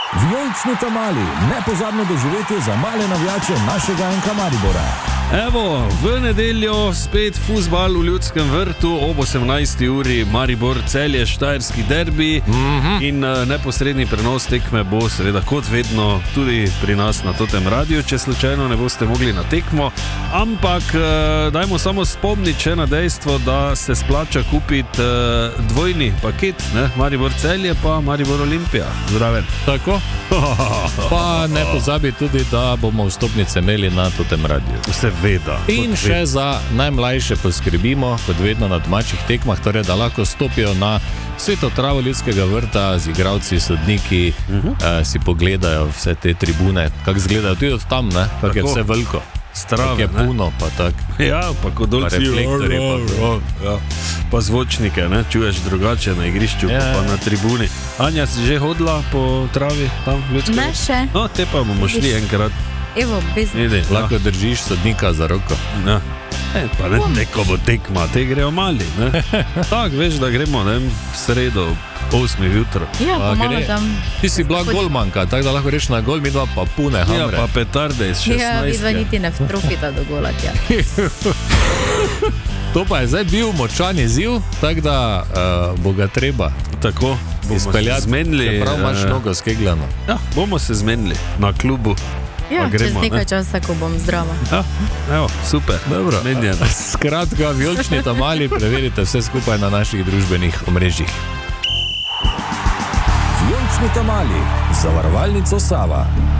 Vijolični Tamali, nepozabno doživetje za male navijače našega NK Maribora. Evo, v nedeljo spet fuzbal v Ljudskem vrtu ob 18. uri, Maribor Celje, štajerski derbi in neposredni prenos tekme bo seveda kot vedno tudi pri nas na Totem radiju, če slučajno ne boste mogli na tekmo, ampak dajmo samo spomniti še na dejstvo, da se splača kupiti dvojni paket, ne? Maribor Celje pa Maribor Olimpija. Zdraven. Tako. Pa ne pozabi tudi, da bomo vstopnice imeli na Totem radiju. Seveda. In še za najmlajše poskrbimo, kot vedno na domačih tekmah, torej da lahko stopijo na sveto travo Ljudskega vrta z igralci, sodniki, si pogledajo vse te tribune, kako izgledajo tudi od tam, ne? Kako je vse veliko. Strave, je puno, pa tak. Ja, pa kodolci, pa zvočnike, ne? Čuješ drugače na igrišču, pa na tribuni. Anja, si že hodila po travi tam v Ljudskem? Ne še. No, te pa bomo šli enkrat. Evo, bez Vidi, lahko držiš sodnika za roko. Ja. Pa ne, neko bo tekma, te grejo mali, ne? Tak, veš, da gremo, ne, v sredo, 8. jutro. Ja, pa malo tam. Ti si bila golmanka, tako da lahko reš na gol, mi dva pa pune hamre. Ja, pa petarde iz 16. Ja, vidva niti ne trofita do gola, tja. To pa je zdaj bil močan izziv, tako da bo ga treba tako izpeljati, čeprav imaš nogo skegljano. Ja, bomo se zmenili na klubu. Ja, gremo, čez nekaj časa, ko bom zdrava. Ja, evo, super. Dobro. Skratka, Vijolični Tamali, preverite vse skupaj na naših družbenih omrežjih. Vijolični Tamali, zavarovalnico Sava.